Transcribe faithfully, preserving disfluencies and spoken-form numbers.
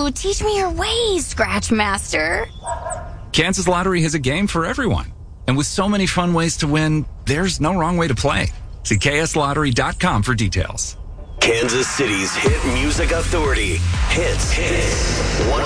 Ooh, teach me your ways, Scratch Master. Kansas Lottery has a game for everyone. And with so many fun ways to win, there's no wrong way to play. See K S lottery dot com for details. Kansas City's hit music authority. Hits. Hits.